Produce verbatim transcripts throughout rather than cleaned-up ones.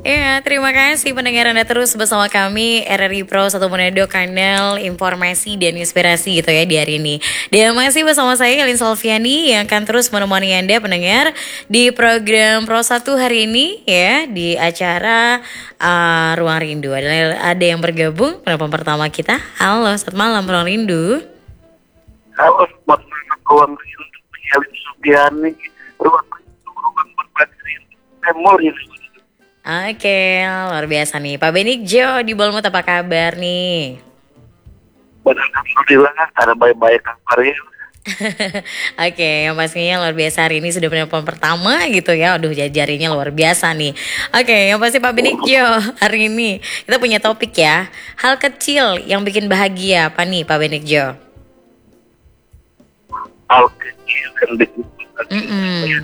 Ya, terima kasih pendengar Anda terus bersama kami R R I Pro satu Manado, kanal informasi dan inspirasi gitu ya di hari ini. Dan masih bersama saya Elin Solviani yang akan terus menemani Anda pendengar di program Pro satu hari ini ya, di acara uh, Ruang Rindu. Ada, ada yang bergabung penelpon pertama kita. Halo, selamat malam Ruang Rindu. Halo, selamat malam Ruang Rindu, Elin Solviani. Ruang Rindu, ruang berbagi rindu, memori. Oke, luar biasa nih. Pak Benigjo di Bolmut, apa kabar nih? Alhamdulillah, ada baik-baik kabarnya. Oke, yang pastinya luar biasa hari ini sudah penelpon pertama gitu ya. Aduh, jarinya luar biasa nih. Oke, yang pasti Pak Benigjo hari ini kita punya topik ya. Hal kecil yang bikin bahagia apa nih Pak Benigjo? Hal kecil yang bikin bahagia.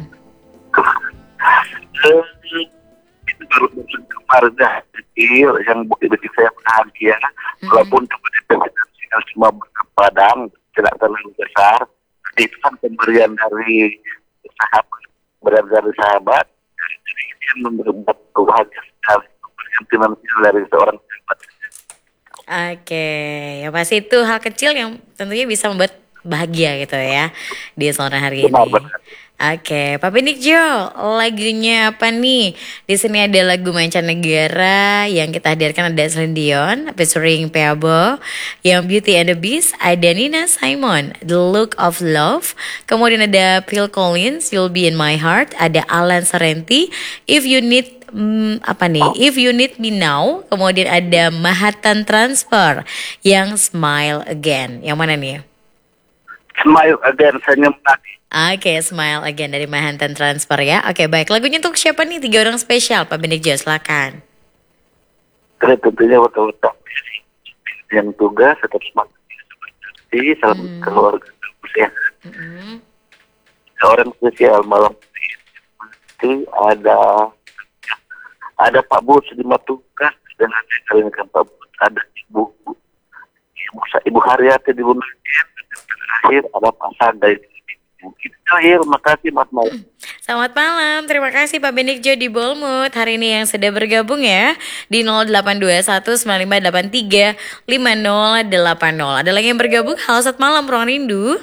Itu baru kemarin kecil yang bikin saya bahagia. Walaupun kemudian semua berkepadang, tidak terlalu besar. Itu kan pemberian dari sahabat, pemberian dari sahabat. Jadi yang membuat bahagia sekali, pemberian finansial dari seorang sahabat. Oke, ya pasti itu hal kecil yang tentunya bisa membuat bahagia gitu ya di sore hari ini. Benar. Oke, Pak Benigjo, lagunya apa nih? Di sini ada lagu mancanegara yang kita hadirkan, ada Celine Dion featuring Peabo, yang Beauty and the Beast, ada Nina Simon, The Look of Love, kemudian ada Phil Collins, You'll Be in My Heart, ada Alan Sorrenti, If You Need Hmm, apa nih? If You Need Me Now. Kemudian ada Manhattan Transfer yang Smile Again. Yang mana nih? Smile Again, senyum lagi. Oke, okay, Smile Again dari Manhattan Transfer ya. Oke, okay, baik. Lagunya untuk siapa nih? Tiga orang spesial, Pak Benigjo, silakan. Oke, tentunya waktu-waktu yang tugas tetap semangat seperti salam hmm. keluarga ya. Hmm. Orang spesial malam ini ada ada Pak Bus di Matukas dan ada kalian kan Pak Bus, ada Ibu Ibu, Ibu Haryati di Bunaken, dan terakhir ada Pak Sadai. Itu terakhir, makasih Mas Mau. Selamat malam, terima kasih Pak Benigjo di Bolmut hari ini yang sudah bergabung ya di nol delapan dua satu sembilan lima delapan tiga lima nol delapan nol. Ada lagi yang bergabung. Halo, selamat malam Ruang Rindu.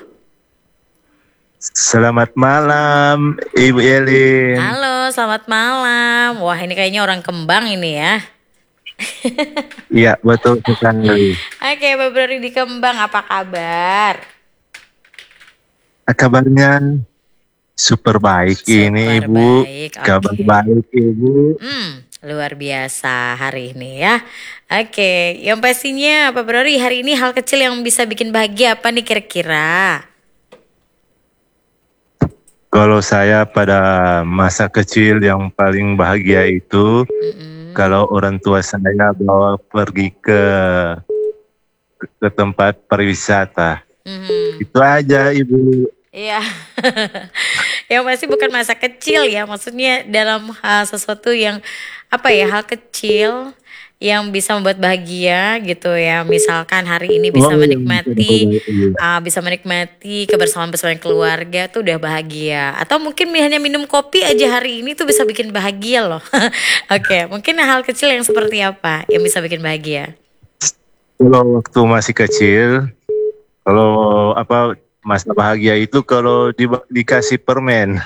Selamat malam Ibu Elin. Halo, selamat malam. Wah, ini kayaknya orang Kembang ini ya. Iya, betul sekali. Oke, Februari di Kembang, apa kabar? Kabarnya super baik super ini Ibu. Baik. Kabar okay. baik Ibu. Hmm, luar biasa hari ini ya. Oke, yang pastinya Februari hari ini hal kecil yang bisa bikin bahagia apa nih kira-kira? Kalau saya pada masa kecil yang paling bahagia itu mm-hmm. kalau orang tua saya bawa pergi ke ke tempat pariwisata. Mm-hmm. Itu aja Ibu. Iya. Yang pasti bukan masa kecil ya, maksudnya dalam hal sesuatu yang apa ya, hal kecil yang bisa membuat bahagia gitu ya. Misalkan hari ini bisa menikmati uh, bisa menikmati kebersamaan bersama keluarga tuh udah bahagia. Atau mungkin hanya minum kopi aja hari ini tuh bisa bikin bahagia loh. Oke, okay, mungkin hal kecil yang seperti apa yang bisa bikin bahagia? Kalau waktu masih kecil, kalau apa masa bahagia itu kalau di, dikasih permen.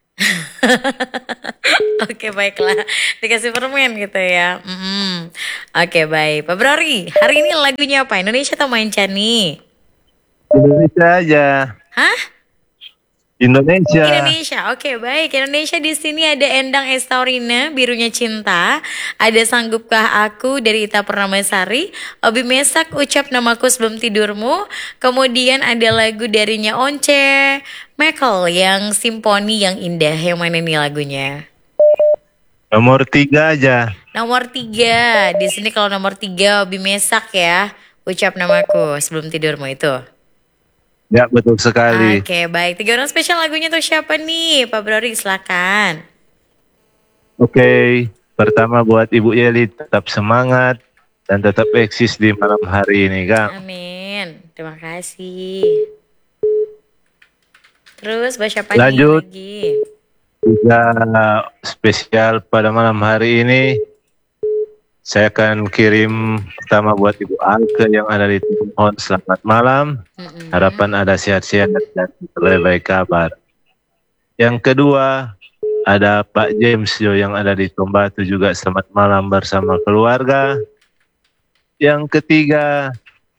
Oke, baiklah, dikasih permen gitu ya. Mm-hmm. Oke, baik. Pak Brori, hari ini lagunya apa? Indonesia atau Mancani? Indonesia aja. Hah? Indonesia. Indonesia. Oke, baik. Indonesia di sini ada Endang Estaurina, Birunya Cinta. Ada Sanggupkah Aku dari Ita Purnamasari. Obi Mesak, Ucap Namaku Sebelum Tidurmu. Kemudian ada lagu darinya Once Michael yang Simponi yang Indah. Yang mana nih lagunya? Nomor tiga aja. Nomor tiga. Di sini kalau nomor tiga Obi Mesak ya. Ucap Namaku Sebelum Tidurmu itu. Ya, betul sekali. Oke, baik. Tiga orang spesial lagunya tuh siapa nih? Pak Brori, silakan. Oke, pertama buat Ibu Yeli, tetap semangat dan tetap eksis di malam hari ini, Kang. Amin. Terima kasih. Terus buat siapa Lanjut. nih lagi? Juga spesial pada malam hari ini Saya akan kirim pertama buat Ibu Alke yang ada di Timon. Selamat malam. Mm-mm. Harapan ada sehat-sehat dan terlebih kabar. Yang kedua ada Pak James Jo yang ada di Tombatu juga. Selamat malam bersama keluarga. Yang ketiga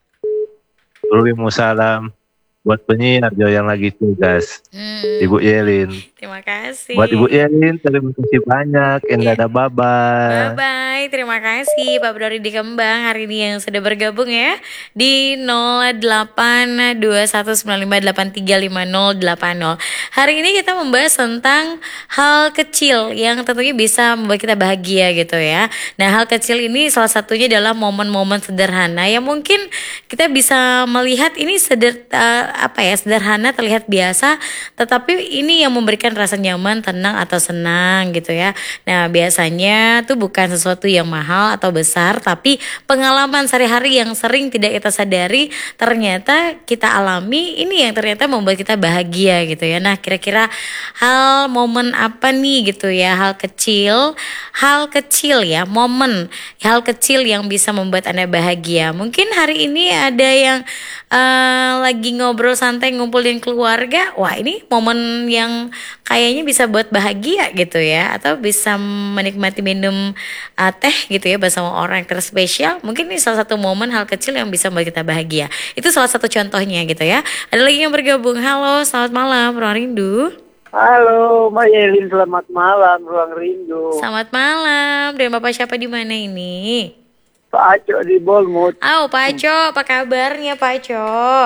Ruli Musalam buat penyiar Jo yang lagi tugas, Hmm, Ibu Yelin. terima kasih. Buat Ibu Yelin terima kasih banyak. Enggak ada bye-bye. Bye-bye, terima kasih Pak Brori di Kembang hari ini yang sudah bergabung ya di nol delapan dua satu sembilan lima delapan tiga lima nol delapan nol. Hari ini kita membahas tentang hal kecil yang tentunya bisa membuat kita bahagia gitu ya. Nah, hal kecil ini salah satunya adalah momen-momen sederhana yang mungkin kita bisa melihat ini seder, uh, apa ya sederhana, terlihat biasa, tetapi ini yang memberikan rasa nyaman, tenang atau senang gitu ya. Nah, biasanya tuh bukan sesuatu yang mahal atau besar, tapi pengalaman sehari-hari yang sering tidak kita sadari ternyata kita alami, ini yang ternyata membuat kita bahagia gitu ya. Nah, kira-kira hal momen apa nih gitu ya, hal kecil, hal kecil ya, momen, hal kecil yang bisa membuat Anda bahagia. Mungkin hari ini ada yang uh, lagi ngobrol santai ngumpulin keluarga, wah ini momen yang kayaknya bisa buat bahagia gitu ya, atau bisa menikmati minum uh, teh gitu ya bersama orang yang terspesial. Mungkin ini salah satu momen hal kecil yang bisa membuat kita bahagia. Itu salah satu contohnya gitu ya. Ada lagi yang bergabung. Halo, selamat malam, Ruang Rindu. Halo, Mbak Yelin, selamat malam, Ruang Rindu. Selamat malam. Dan Bapak siapa di mana ini? Pak Aco di Bolmut. Oh, Pak Aco, apa kabarnya Pak Aco?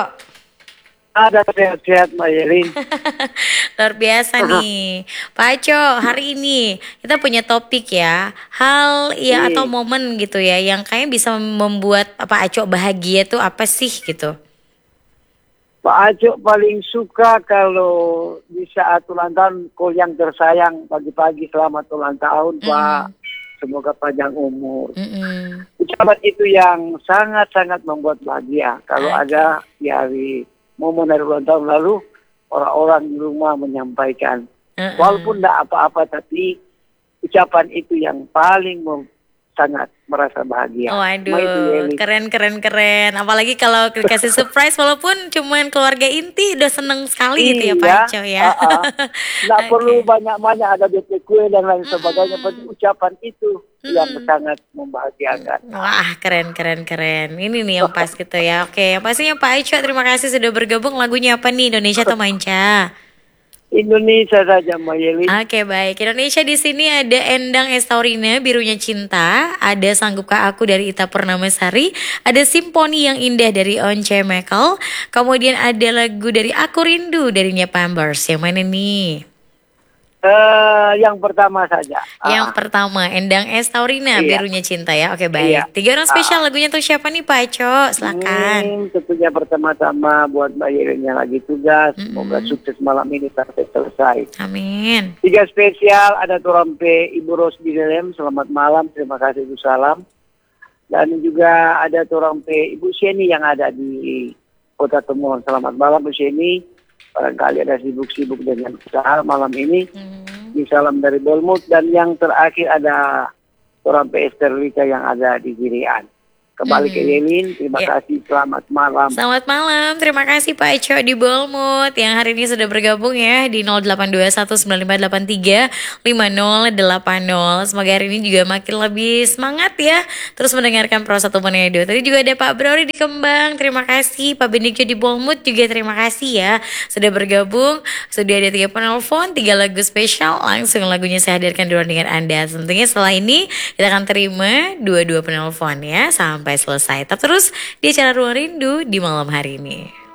Ada sehat-sehat, Mbak Yelin. Luar biasa nih Pak Aco, hari ini kita punya topik ya, hal ya atau momen gitu ya yang kayaknya bisa membuat Pak Aco bahagia tuh apa sih gitu? Pak Aco paling suka kalau di saat ulang tahun kau yang tersayang, pagi-pagi selamat ulang tahun, mm. Pak. Semoga panjang umur. Mm-mm. Ucapan itu yang sangat-sangat membuat bahagia. Kalau okay. ada di hari momen dari ulang tahun lalu, orang-orang di rumah menyampaikan. Uh-uh. Walaupun tidak apa-apa, tapi ucapan itu yang paling mem- sangat merasa bahagia. Waduh, keren keren keren. Apalagi kalau dikasih surprise walaupun cuman keluarga inti udah seneng sekali iya, gitu ya Pak Aco ya. Uh-uh. Nggak okay. perlu banyak-banyak ada B P kue dan lain sebagainya. Mm-hmm. Ucapan itu mm-hmm. yang sangat membahagiakan. Wah, keren keren keren. Ini nih yang pas gitu ya. Oke, yang pastinya Pak Aco terima kasih sudah bergabung. Lagunya apa nih? Indonesia atau Manca? Indonesia saja, Mbak Yeli. Oke, baik. Indonesia di sini ada Endang Estaurina, Birunya Cinta, ada Sanggupkah Aku dari Ita Purnamasari, ada Simponi yang Indah dari Once Mekel, kemudian ada lagu dari Aku Rindu dari Nya Pampers. Yang mana nih? Uh, yang pertama saja. Yang uh. pertama, Endang Estaurina, iya. Birunya Cinta ya. Oke, baik. Iya. Tiga orang spesial uh. lagunya tuh siapa nih Pak Aco? Silakan. Hmm, tentunya pertama-tama buat Mbak Yelin yang lagi tugas. Mm-hmm. Semoga sukses malam ini sampai selesai. Amin. Tiga spesial ada Turampe Ibu Ros di dalam. Selamat malam, terima kasih Ibu Salam. Dan juga ada Turampe Ibu Sheni yang ada di Kota Temuan. Selamat malam Bu Sheni. Barangkali ada sibuk-sibuk dengan usaha malam ini. Hmm. Salam dari Bolmut. Dan yang terakhir ada Turampe Esterlika yang ada di Girian. Kembali hmm. ke Yelin, terima yeah. kasih, selamat malam. Selamat malam, terima kasih Pak Aco di Bolmut yang hari ini sudah bergabung ya di nol delapan dua satu sembilan lima delapan tiga lima nol delapan nol. Semoga hari ini juga makin lebih semangat ya, terus mendengarkan Pro satu Menedo. Tadi juga ada Pak Brori di Kembang, terima kasih. Pak Benikyo di Bolmut juga terima kasih ya sudah bergabung. Sudah ada tiga penelpon, tiga lagu spesial, langsung lagunya saya hadirkan dulu dengan Anda. Tentunya setelah ini kita akan terima dua-dua penelpon ya sampai selesai. Tetap terus di acara Ruang Rindu di malam hari ini.